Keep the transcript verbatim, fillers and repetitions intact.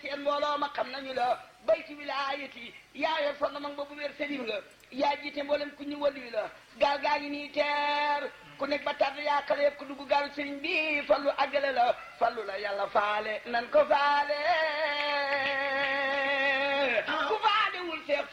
seen mbooloo ma xam nañu la bayti wilaayati yaa yor sonn mag boobu wér sëriñ nga yaa jiite mboolem ku ñu wëllu la gaal gaa ngi nii teer ku nekk ba tàdd yaa xale yëpp ku dugg gaalu sëriñ bi fallu àggale la fallu la yàlla faale nan ko faale